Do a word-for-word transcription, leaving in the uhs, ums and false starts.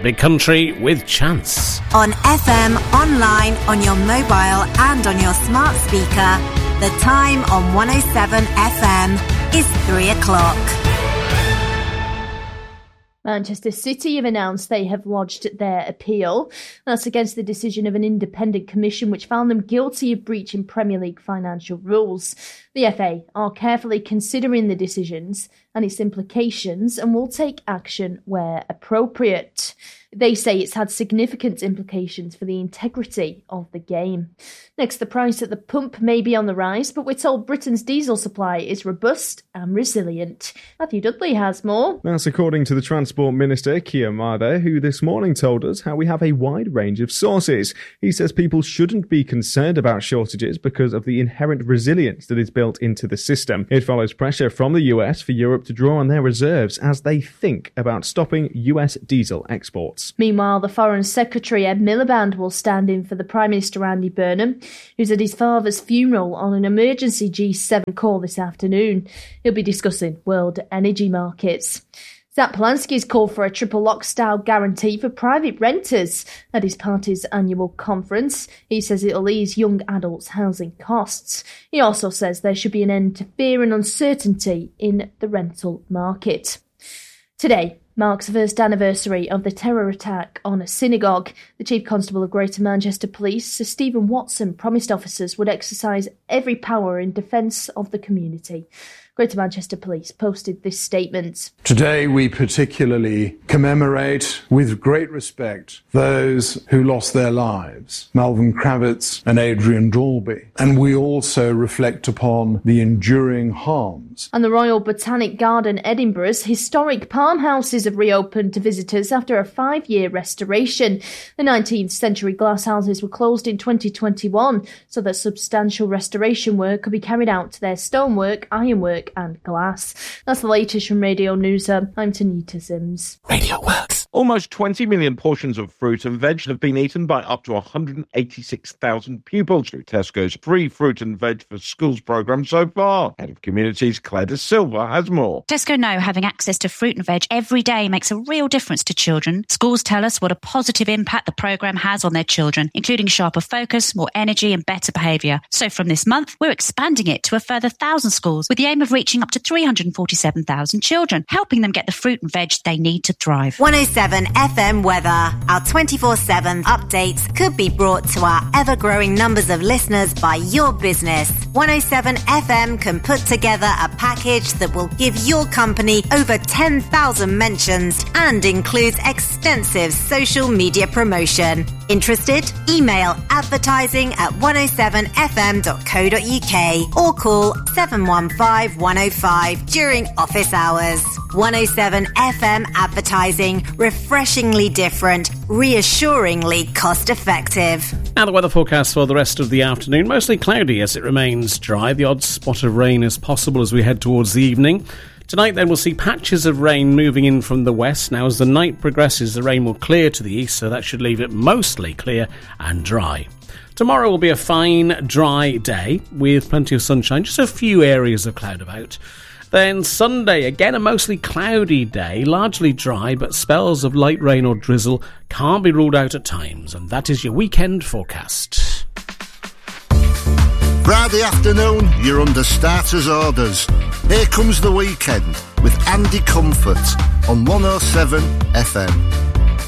Big Country with Chance. On F M, online, on your mobile and on your smart speaker, the time on one oh seven F M is three o'clock. Manchester City have announced they have lodged their appeal. That's against the decision of an independent commission which found them guilty of breaching Premier League financial rules. The F A are carefully considering the decisions and its implications and will take action where appropriate. They say it's had significant implications for the integrity of the game. Next, the price at the pump may be on the rise, but we're told Britain's diesel supply is robust and resilient. Matthew Dudley has more. That's according to the Transport Minister, Keir Mather, who this morning told us how we have a wide range of sources. He says people shouldn't be concerned about shortages because of the inherent resilience that is built into the system. It follows pressure from the U S for Europe to draw on their reserves as they think about stopping U S diesel exports. Meanwhile, the Foreign Secretary Ed Miliband will stand in for the Prime Minister Andy Burnham, who's at his father's funeral on an emergency G seven call this afternoon. He'll be discussing world energy markets. Zach Polanski's called for a triple lock-style guarantee for private renters at his party's annual conference. He says it'll ease young adults' housing costs. He also says there should be an end to fear and uncertainty in the rental market. Today marks the first anniversary of the terror attack on a synagogue. The Chief Constable of Greater Manchester Police, Sir Stephen Watson, promised officers would exercise every power in defence of the community. Greater Manchester Police posted this statement. Today we particularly commemorate with great respect those who lost their lives, Malcolm Kravitz and Adrian Dalby. And we also reflect upon the enduring harms. And the Royal Botanic Garden, Edinburgh's historic palm houses have reopened to visitors after a five-year restoration. The nineteenth century glass houses were closed in twenty twenty-one so that substantial restoration work could be carried out to their stonework, ironwork and glass. That's the latest from Radio News Hub. I'm Tanita Sims. Radio Works. Almost twenty million portions of fruit and veg have been eaten by up to one hundred eighty-six thousand pupils through Tesco's free fruit and veg for schools programme so far. Head of Communities Claire De Silva has more. Tesco know having access to fruit and veg every day makes a real difference to children. Schools tell us what a positive impact the programme has on their children, including sharper focus, more energy and better behaviour. So from this month, we're expanding it to a further one thousand schools with the aim of reaching up to three hundred forty-seven thousand children, helping them get the fruit and veg they need to thrive. one oh seven F M weather. Our twenty-four seven updates could be brought to our ever-growing numbers of listeners by your business. one oh seven F M can put together a package that will give your company over ten thousand mentions and includes extensive social media promotion. Interested? Email advertising at one oh seven f m dot co dot u k or call seven one five one oh five during office hours. one oh seven F M advertising, refreshingly different, reassuringly cost-effective. Now the weather forecast for the rest of the afternoon. Mostly cloudy as it remains dry. The odd spot of rain is possible as we head towards the evening. Tonight then we'll see patches of rain moving in from the west. Now as the night progresses the rain will clear to the east, so that should leave it mostly clear and dry. Tomorrow will be a fine dry day with plenty of sunshine, just a few areas of cloud about. Then Sunday, again a mostly cloudy day, largely dry, but spells of light rain or drizzle can't be ruled out at times, and that is your weekend forecast. Friday afternoon, you're under starters orders. Here comes the weekend with Andy Comfort on one oh seven F M.